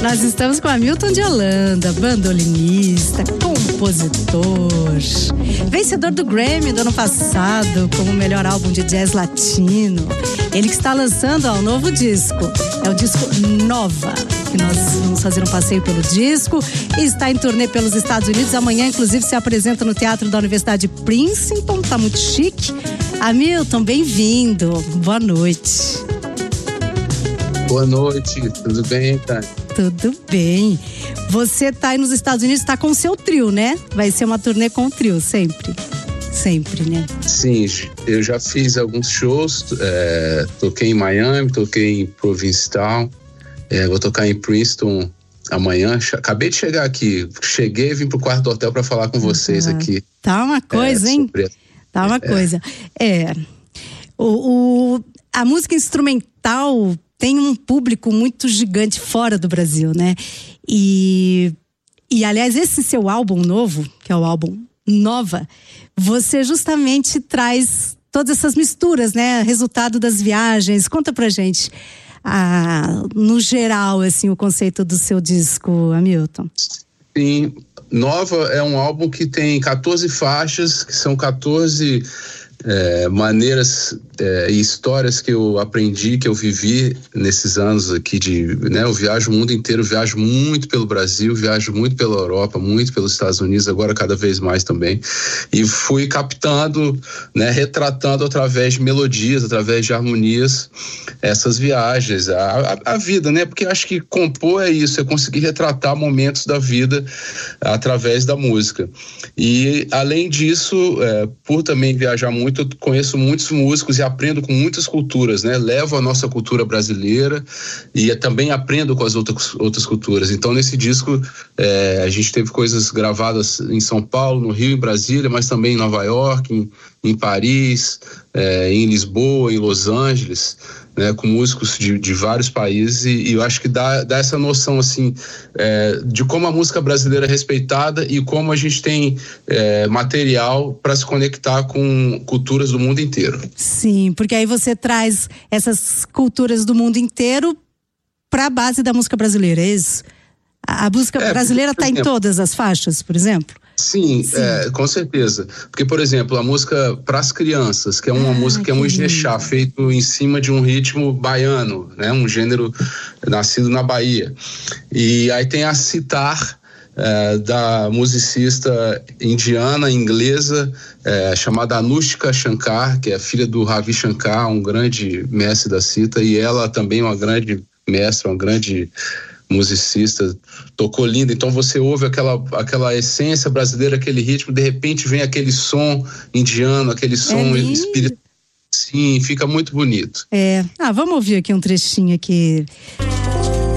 Nós estamos com Hamilton de Holanda, bandolinista, compositor, vencedor do Grammy do ano passado como o melhor álbum de jazz latino. Ele que está lançando um novo disco, é o disco Nova, que nós vamos fazer um passeio pelo disco, e está em turnê pelos Estados Unidos. Amanhã, inclusive, se apresenta no Teatro da Universidade de Princeton, tá muito chique. Hamilton, bem-vindo, boa noite. Boa noite, tudo bem, Tânia? Tudo bem. Você tá aí nos Estados Unidos, tá com o seu trio, né? Vai ser uma turnê com o trio, sempre. Sempre, né? Sim, eu já fiz alguns shows, toquei em Miami, toquei em Provincetown, vou tocar em Princeton amanhã. Acabei de chegar aqui, cheguei e vim pro quarto do hotel para falar com vocês aqui. Tá uma coisa, hein? Tá uma coisa. A música instrumental tem um público muito gigante fora do Brasil, né? E aliás, esse seu álbum novo, que é o álbum Nova, você justamente traz todas essas misturas, né? Resultado das viagens. Conta pra gente, no geral, assim, o conceito do seu disco, Hamilton. Sim, Nova é um álbum que tem 14 faixas, que são 14 maneiras e histórias que eu aprendi, que eu vivi nesses anos aqui eu viajo o mundo inteiro, viajo muito pelo Brasil, viajo muito pela Europa, muito pelos Estados Unidos, agora cada vez mais também, e fui captando, retratando através de melodias, através de harmonias, essas viagens, a vida, porque eu acho que compor é isso, é conseguir retratar momentos da vida através da música. E além disso, por também viajar muito, eu conheço muitos músicos e aprendo com muitas culturas, Levo a nossa cultura brasileira e também aprendo com as outras culturas. Então, nesse disco, a gente teve coisas gravadas em São Paulo, no Rio, em Brasília, mas também em Nova York, em Paris, em Lisboa, em Los Angeles, com músicos de vários países, e eu acho que dá essa noção assim, de como a música brasileira é respeitada e como a gente tem material para se conectar com culturas do mundo inteiro. Sim, porque aí você traz essas culturas do mundo inteiro para a base da música brasileira, é isso? A música brasileira está em todas as faixas, por exemplo? Sim. Com certeza. Porque, por exemplo, a música Pras Crianças, que é uma música que é um ixexá, feito em cima de um ritmo baiano, um gênero nascido na Bahia. E aí tem a Sitar, da musicista indiana, inglesa, chamada Anushka Shankar, que é filha do Ravi Shankar, um grande mestre da sitar, e ela também é uma grande mestra, uma grande musicista, tocou lindo. Então você ouve aquela essência brasileira, aquele ritmo, de repente vem aquele som indiano, aquele som espiritual. Sim, fica muito bonito. Vamos ouvir aqui um trechinho aqui.